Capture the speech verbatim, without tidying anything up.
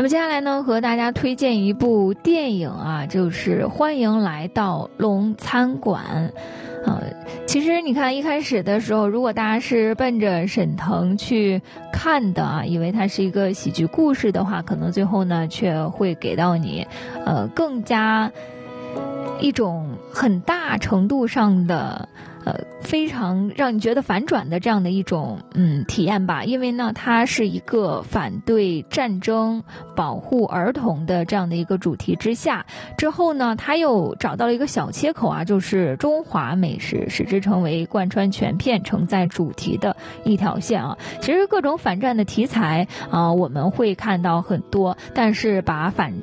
那么接下来呢，和大家推荐一部电影啊，就是《欢迎来到龙餐馆》。呃，其实你看一开始的时候，如果大家是奔着沈腾去看的啊，以为它是一个喜剧故事的话，可能最后呢却会给到你呃更加一种很大程度上的呃非常让你觉得反转的这样的一种嗯体验吧。因为呢它是一个反对战争保护儿童的这样的一个主题之下，之后呢他又找到了一个小切口啊，就是中华美食，使之成为贯穿全片承载主题的一条线啊。其实各种反战的题材啊、呃、我们会看到很多，但是把反